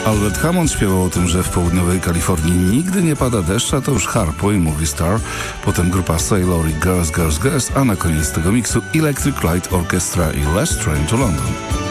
Albert Hammond śpiewał o tym, że w południowej Kalifornii nigdy nie pada deszcz, a to już Harpo i Movie Star. Potem grupa Sailor i Girls, Girls, Girls, a na koniec tego miksu Electric Light Orchestra i Last Train to London.